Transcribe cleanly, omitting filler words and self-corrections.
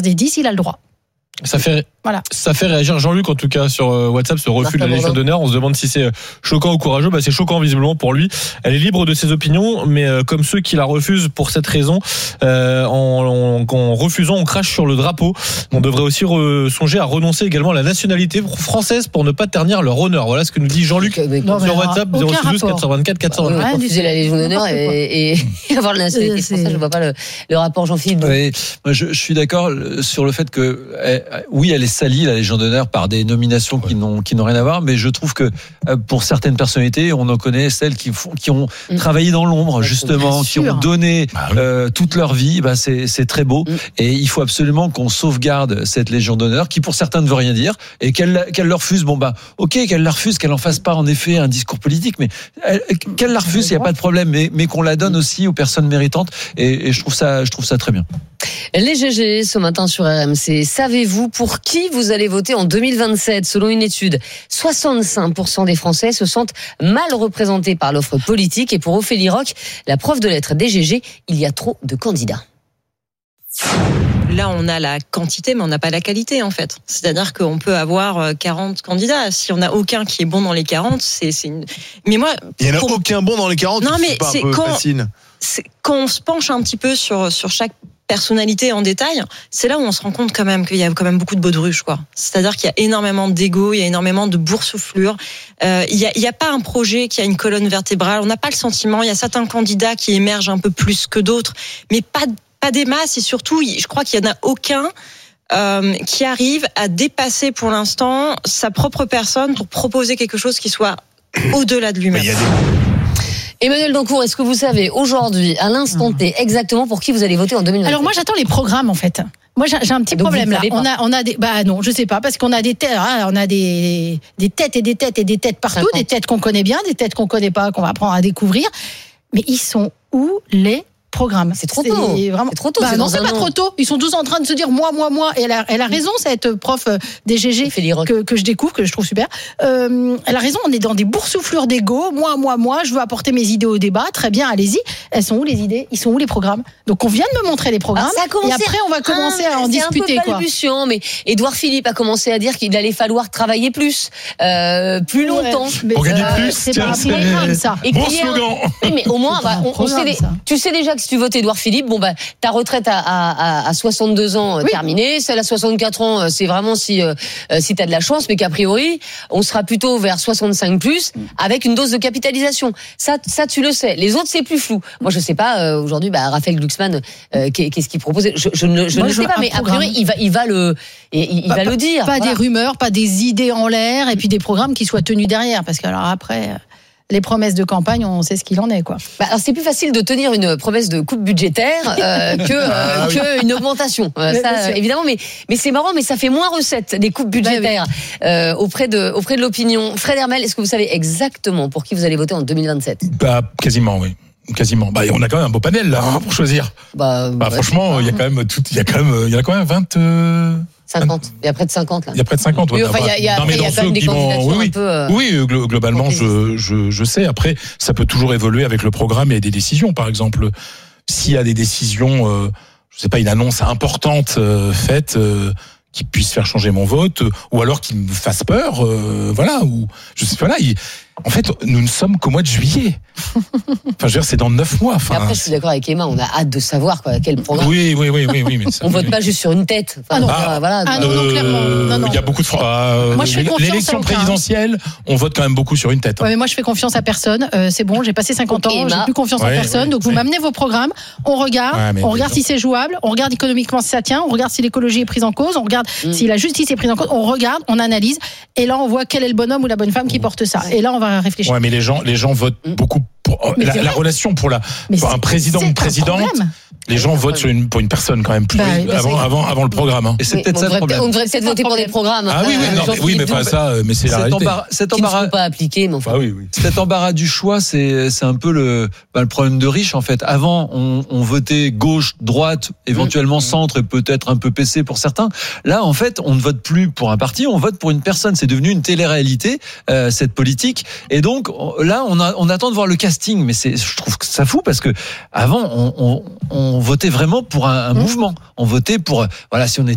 des 10, il a le droit. Ça fait réagir Jean-Luc en tout cas sur WhatsApp, ce refus de la Légion d'honneur. On se demande si c'est choquant ou courageux. C'est choquant visiblement pour lui. Elle est libre de ses opinions, mais comme ceux qui la refusent pour cette raison, en refusant, on crache sur le drapeau. On devrait aussi songer à renoncer également à la nationalité française pour ne pas ternir leur honneur. Voilà ce que nous dit Jean-Luc sur WhatsApp 012 424 424. Refuser la Légion d'honneur et avoir la nationalité française, je vois pas le rapport, Jean-Philippe. Oui, moi je suis d'accord sur le fait que oui, elle est salie, la Légion d'honneur, par des nominations qui n'ont rien à voir, mais je trouve que pour certaines personnalités, on en connaît celles qui ont travaillé dans l'ombre, justement, qui ont donné toute leur vie. C'est très beau, et il faut absolument qu'on sauvegarde cette Légion d'honneur, qui pour certains ne veut rien dire, et qu'elle leur refuse. Ok, qu'elle la refuse, qu'elle en fasse pas en effet un discours politique, mais qu'elle la refuse, il y a pas de problème, mais qu'on la donne aussi aux personnes méritantes, et je trouve ça très bien. Les GG ce matin sur RMC. Savez-vous pour qui vous allez voter en 2027? Selon une étude, 65% des Français se sentent mal représentés par l'offre politique. Et pour Ophélie Roch, la prof de lettres des GG, il y a trop de candidats. Là, on a la quantité, mais on n'a pas la qualité, en fait. C'est-à-dire qu'on peut avoir 40 candidats. Si on n'a aucun qui est bon dans les 40, Mais moi... Il n'y en a aucun bon dans les 40? Non, mais c'est quand on se penche un petit peu sur chaque personnalité en détail, c'est là où on se rend compte quand même qu'il y a quand même beaucoup de baudruches, quoi. C'est-à-dire qu'il y a énormément d'ego, il y a énormément de boursouflure. Il y a pas un projet qui a une colonne vertébrale. On n'a pas le sentiment. Il y a certains candidats qui émergent un peu plus que d'autres, mais pas des masses. Et surtout, je crois qu'il y en a aucun qui arrive à dépasser pour l'instant sa propre personne pour proposer quelque chose qui soit au-delà de lui-même. Emmanuel Dancourt, est-ce que vous savez aujourd'hui, à l'instant T, exactement pour qui vous allez voter en 2027? Alors moi, j'attends les programmes en fait. Moi, j'ai un petit problème là. On a des, non, je sais pas, parce qu'on a des têtes, on a des têtes et des têtes et des têtes partout, 50. Des têtes qu'on connaît bien, des têtes qu'on connaît pas, qu'on va apprendre à découvrir. Mais ils sont où les programmes? C'est trop tôt. C'est trop tôt. Non, c'est pas trop tôt. Ils sont tous en train de se dire moi. Et elle a raison, cette prof des GG que je découvre, que je trouve super. Elle a raison. On est dans des boursouflures d'ego. Moi. Je veux apporter mes idées au débat. Très bien, allez-y. Elles sont où les idées? Ils sont où les programmes? Donc on vient de me montrer les programmes. Et après on va commencer à en discuter. C'est un peu balbutiant, mais Édouard Philippe a commencé à dire qu'il allait falloir travailler plus longtemps. Pour gagner plus. C'est pas un programme, ça. Bon slogan. Oui, mais au moins, tu sais déjà que si tu votes Édouard Philippe, ta retraite à 62 ans terminée, celle à 64 ans, c'est vraiment si t'as de la chance, mais qu'a priori, on sera plutôt vers 65 plus, avec une dose de capitalisation. Ça tu le sais. Les autres, c'est plus flou. Moi, je sais pas, aujourd'hui, Raphaël Glucksmann, qu'est-ce qu'il propose? Je ne sais pas, mais a priori, il va le dire. Pas des rumeurs, pas des idées en l'air, et puis des programmes qui soient tenus derrière, parce que alors après... Les promesses de campagne, on sait ce qu'il en est, quoi. Alors c'est plus facile de tenir une promesse de coupe budgétaire que une augmentation. Ça évidemment, mais c'est marrant, mais ça fait moins recette des coupes budgétaires auprès de l'opinion. Fred Hermel, est-ce que vous savez exactement pour qui vous allez voter en 2027? Quasiment, oui. Quasiment. On a quand même un beau panel là pour choisir. Franchement, il y a quand même 20. 50. Il y a près de 50 là. Il y a près de 50. Oui, il y a quand même des candidatures un peu. Oui, globalement, je sais. Après, ça peut toujours évoluer avec le programme et des décisions. Par exemple, s'il y a des décisions, je sais pas, une annonce importante faite. Qui puisse faire changer mon vote, ou alors qui me fasse peur, ou je sais pas là. En fait, nous ne sommes qu'au mois de juillet. Enfin, je veux dire, c'est dans 9 mois. Après, je suis d'accord avec Emma, on a hâte de savoir quel programme. Oui. Mais ça, on vote pas juste sur une tête. Non, clairement. Non. Il y a beaucoup de moi, je fais confiance l'élection présidentielle, on vote quand même beaucoup sur une tête. Ouais, mais moi, je fais confiance à personne. C'est bon, j'ai passé 50 ans, j'ai plus confiance en personne. Donc, vous m'amenez vos programmes, on regarde, si c'est jouable, on regarde économiquement si ça tient, on regarde si l'écologie est prise en cause, on regarde si la justice est prise en cause, on regarde, on analyse, et là, on voit quel est le bonhomme ou la bonne femme qui porte ça. Et là, on va réfléchir. Ouais, mais les gens votent beaucoup pour la relation pour un président ou une présidente. Les gens votent pour une personne quand même plus avant le programme. Et c'est peut-être ça le problème. On devrait peut-être voter pour des programmes. Mais pas ça. Mais c'est la réalité. Cet embarras ne sont pas appliqués, mais enfin. Cet embarras du choix, c'est un peu le problème de riche en fait. Avant, on votait gauche, droite, éventuellement centre et peut-être un peu PC pour certains. Là, en fait, on ne vote plus pour un parti, on vote pour une personne. C'est devenu une télé-réalité cette politique. Et donc là, on attend de voir le casting. Mais je trouve que ça fout parce que avant, on votait vraiment pour un mouvement. On votait pour si on